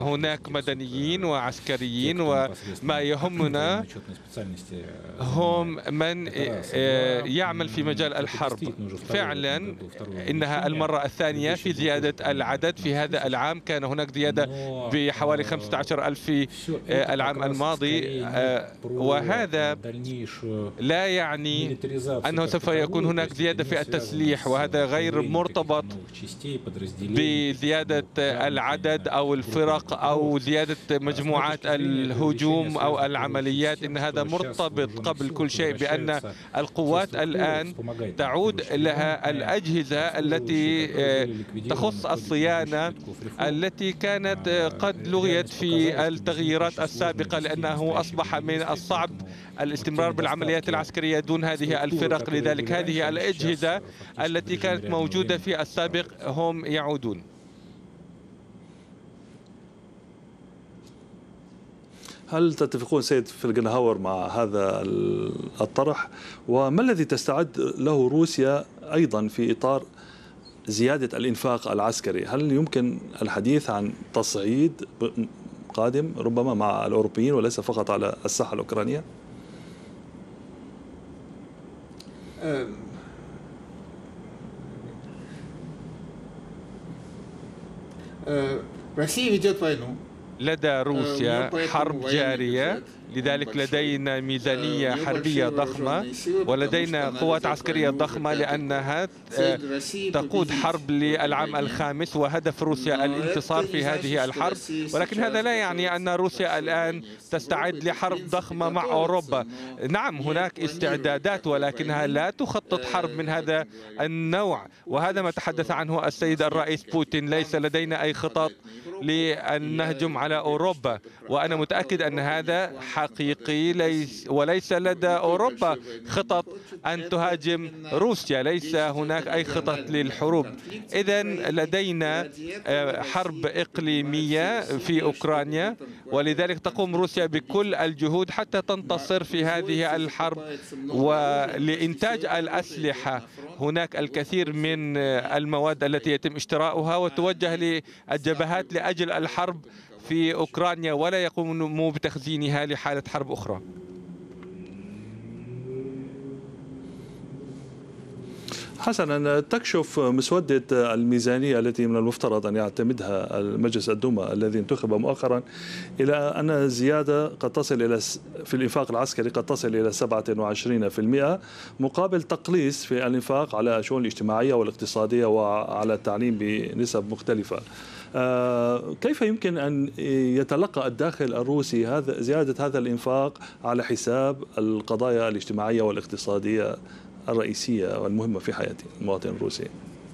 هناك مدنيين وعسكريين، وما يهمنا هم من يعمل في مجال الحرب. فعلا إنها المرة الثانية في زيادة العدد في هذا العام. كان هناك زيادة بحوالي 15,000 في العام الماضي، وهذا لا يعني أنه سوف يكون هناك زيادة في التسليح، وهذا غير مرتبط بزيادة العدد أو الفرق أو زيادة مجموعات الهجوم أو العمليات. إن هذا مرتبط قبل كل شيء بأن القوات الآن تعود لها الأجهزة التي تخص الصيانة التي كانت قد لغيت في التغييرات السابقة، لأنه أصبح من الصعب الاستمرار بالعمليات العسكرية دون هذه الفرق. لذلك هذه الأجهزة التي كانت موجودة في السابق هم يعودون. هل تتفقون سيد فلغنهاور مع هذا الطرح؟ وما الذي تستعد له روسيا أيضا في إطار زيادة الإنفاق العسكري؟ هل يمكن الحديث عن تصعيد قادم ربما مع الأوروبيين وليس فقط على الساحة الأوكرانية؟ Россия ведет войну. لدى روسيا حرب جارية، لذلك لدينا ميزانية حربية ضخمة ولدينا قوات عسكرية ضخمة، لأنها تقود حرب للعام الخامس، وهدف روسيا الانتصار في هذه الحرب. ولكن هذا لا يعني أن روسيا الآن تستعد لحرب ضخمة مع أوروبا. نعم هناك استعدادات، ولكنها لا تخطط حرب من هذا النوع، وهذا ما تحدث عنه السيد الرئيس بوتين. ليس لدينا أي خطط لأن نهجم على أوروبا، وأنا متأكد أن هذا حقيقي. وليس لدى أوروبا خطط أن تهاجم روسيا، ليس هناك أي خطط للحروب. إذن لدينا حرب إقليمية في أوكرانيا، ولذلك تقوم روسيا بكل الجهود حتى تنتصر في هذه الحرب ولإنتاج الأسلحة. هناك الكثير من المواد التي يتم اشتراؤها وتوجه للجبهات لأجل الحرب في أوكرانيا، ولا يقومون بتخزينها لحالة حرب أخرى. حسنا، تكشف مسودة الميزانية التي من المفترض أن يعتمدها المجلس الدوما الذي انتخب مؤخرا إلى أن زيادة قد تصل إلى في الإنفاق العسكري قد تصل إلى 27% مقابل تقليص في الإنفاق على الشؤون الاجتماعية والاقتصادية وعلى التعليم بنسب مختلفة. كيف يمكن أن يتلقى الداخل الروسي زيادة هذا الإنفاق على حساب القضايا الاجتماعية والاقتصادية الرئيسية والمهمة في حياة المواطن الروسي؟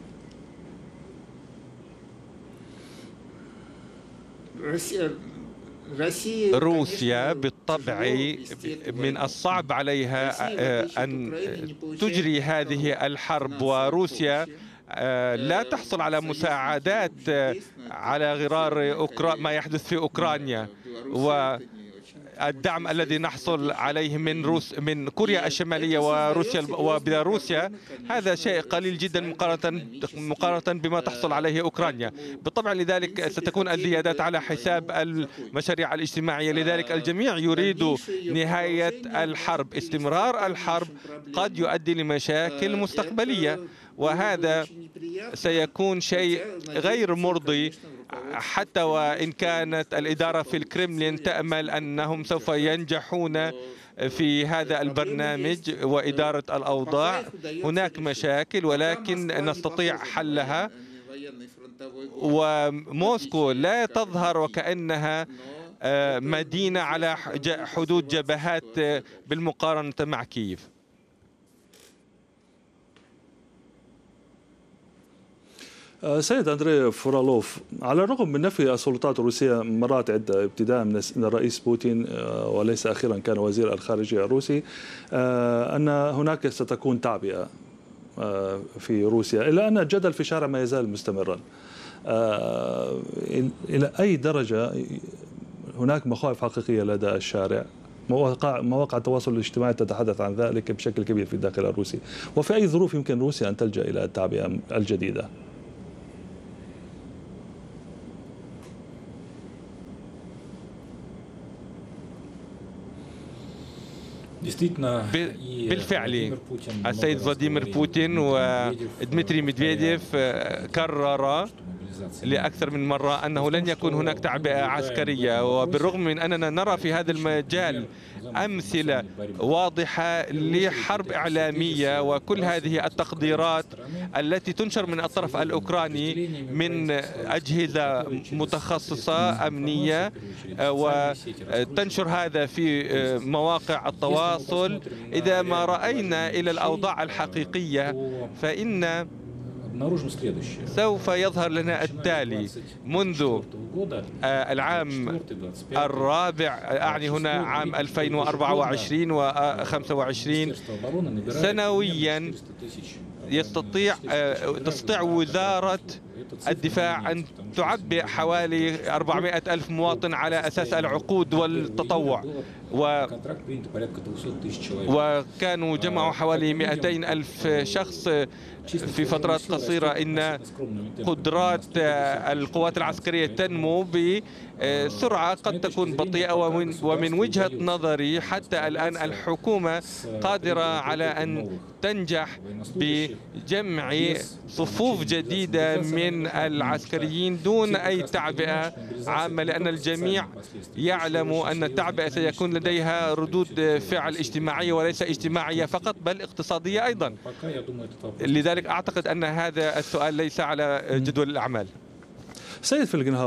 روسيا بالطبع من الصعب عليها أن تجري هذه الحرب، وروسيا لا تحصل على مساعدات على غرار ما يحدث في أوكرانيا، والدعم الذي نحصل عليه من كوريا الشمالية وروسيا وبيلاروسيا هذا شيء قليل جدا مقارنة بما تحصل عليه أوكرانيا. بالطبع لذلك ستكون الزيادات على حساب المشاريع الاجتماعية. لذلك الجميع يريد نهاية الحرب. استمرار الحرب قد يؤدي لمشاكل مستقبلية، وهذا سيكون شيء غير مرضي، حتى وإن كانت الإدارة في الكرملين تأمل أنهم سوف ينجحون في هذا البرنامج وإدارة الأوضاع. هناك مشاكل ولكن نستطيع حلها، وموسكو لا تظهر وكأنها مدينة على حدود جبهات بالمقارنة مع كييف. سيد أندري فورالوف، على الرغم من نفي السلطات الروسية مرات عدة ابتداء من الرئيس بوتين وليس أخيرا كان وزير الخارجية الروسي أن هناك ستكون تعبئة في روسيا، إلا أن الجدل في الشارع ما يزال مستمرا. إلى أي درجة هناك مخاوف حقيقية لدى الشارع؟ مواقع التواصل الاجتماعي تتحدث عن ذلك بشكل كبير في الداخل الروسي، وفي أي ظروف يمكن روسيا أن تلجأ إلى التعبئة الجديدة؟ بالفعل السيد فلاديمير بوتين ودمتري ميدفيديف كرر لأكثر من مرة أنه لن يكون هناك تعبئة عسكرية، وبالرغم من أننا نرى في هذا المجال أمثلة واضحة لحرب إعلامية، وكل هذه التقديرات التي تنشر من الطرف الأوكراني من أجهزة متخصصة أمنية وتنشر هذا في مواقع التواصل، إذا ما رأينا إلى الأوضاع الحقيقية فإن سوف يظهر لنا التالي. منذ العام الرابع، أعني هنا عام 2024 و25 سنويا، تستطيع وزارة الدفاع أن تعبئ حوالي 400 ألف مواطن على أساس العقود والتطوع، وكانوا جمعوا حوالي 200 ألف شخص في فترات قصيرة. إن قدرات القوات العسكرية تنمو بسرعة قد تكون بطيئة، ومن وجهة نظري حتى الآن الحكومة قادرة على أن تنجح بجمع صفوف جديدة من العسكريين دون أي تعبئة عامة، لأن الجميع يعلم أن التعبئة سيكون لديها ردود فعل اجتماعية، وليس اجتماعية فقط بل اقتصادية أيضا. لذلك أعتقد أن هذا السؤال ليس على جدول الأعمال. سيد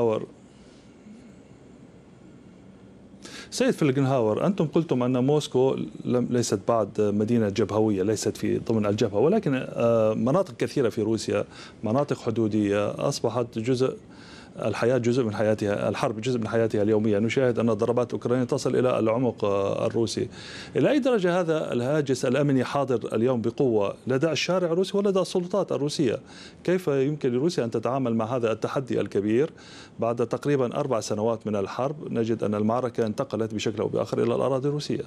فلغنهاور، أنتم قلتم أن موسكو ليست بعد مدينة جبهوية، ليست في ضمن الجبهة، ولكن مناطق كثيرة في روسيا مناطق حدودية أصبحت الحياة جزء من حياتها، الحرب جزء من حياتها اليومية. نشاهد أن الضربات الأوكرانية تصل إلى العمق الروسي. إلى أي درجة هذا الهاجس الأمني حاضر اليوم بقوة لدى الشارع الروسي ولدى السلطات الروسية؟ كيف يمكن لروسيا أن تتعامل مع هذا التحدي الكبير بعد تقريبا 4 سنوات من الحرب؟ نجد أن المعركة انتقلت بشكل أو بآخر إلى الأراضي الروسية.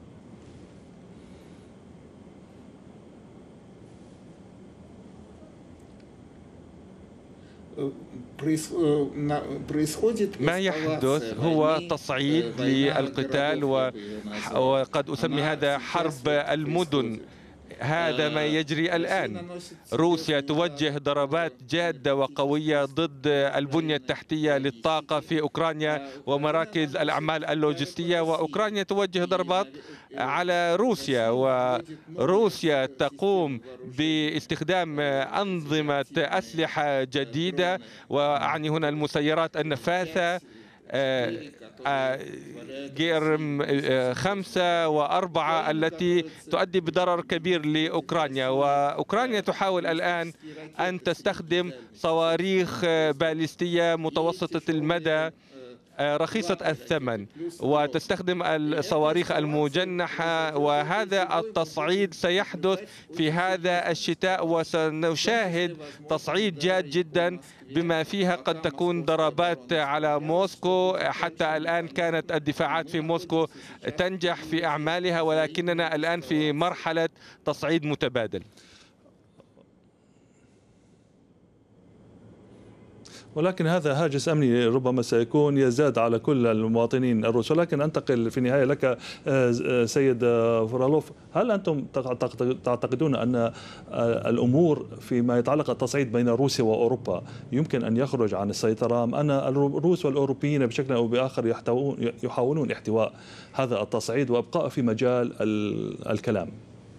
ما يحدث هو تصعيد للقتال، وقد أسمي هذا حرب المدن. هذا ما يجري الآن. روسيا توجه ضربات جادة وقوية ضد البنية التحتية للطاقة في أوكرانيا ومراكز الأعمال اللوجستية، وأوكرانيا توجه ضربات على روسيا، وروسيا تقوم باستخدام أنظمة أسلحة جديدة، وأعني هنا المسيرات النفاثة جيرم 5 و4 التي تؤدي بضرر كبير لأوكرانيا. وأوكرانيا تحاول الآن أن تستخدم صواريخ باليستية متوسطة المدى رخيصة الثمن، وتستخدم الصواريخ المجنحة، وهذا التصعيد سيحدث في هذا الشتاء، وسنشاهد تصعيد جاد جدا بما فيها قد تكون ضربات على موسكو. حتى الآن كانت الدفاعات في موسكو تنجح في أعمالها، ولكننا الآن في مرحلة تصعيد متبادل. ولكن هذا هاجس أمني ربما سيكون يزداد على كل المواطنين الروس. ولكن أنتقل في النهاية لك سيد فرالوف، هل أنتم تعتقدون أن الأمور فيما يتعلق التصعيد بين روسيا وأوروبا يمكن أن يخرج عن السيطرة، أم أن الروس والأوروبيين بشكل أو بآخر يحاولون احتواء هذا التصعيد وإبقاء في مجال الكلام؟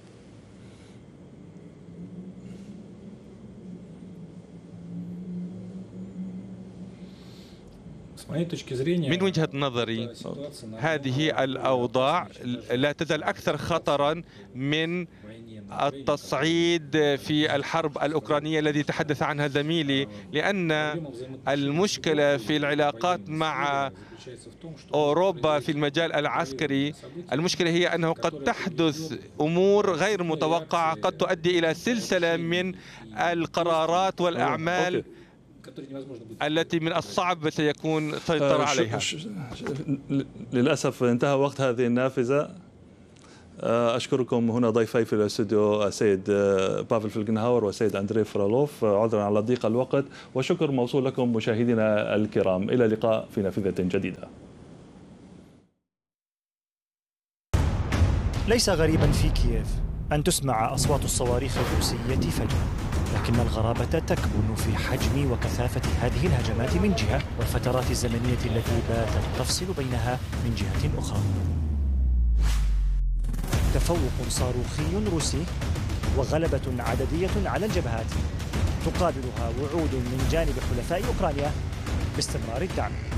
من وجهة نظري هذه الأوضاع لا تزال أكثر خطرا من التصعيد في الحرب الأوكرانية الذي تحدث عنها زميلي، لأن المشكلة في العلاقات مع أوروبا في المجال العسكري، المشكلة هي أنه قد تحدث أمور غير متوقعة قد تؤدي إلى سلسلة من القرارات والأعمال التي من الصعب سيكون السيطرة عليها. للأسف انتهى وقت هذه النافذة. أشكركم هنا ضيفي في الاستوديو السيد بافل فلغنهاور والسيد أندري فرالوف، عذرا على ضيق الوقت، وشكر موصول لكم مشاهدينا الكرام. إلى اللقاء في نافذة جديدة. ليس غريبا في كييف أن تسمع أصوات الصواريخ الروسية فجأة، لكن الغرابة تكمن في حجم وكثافة هذه الهجمات من جهة، والفترات الزمنية التي باتت تفصل بينها من جهة أخرى. تفوق صاروخي روسي وغلبة عددية على الجبهات تقابلها وعود من جانب حلفاء أوكرانيا باستمرار الدعم.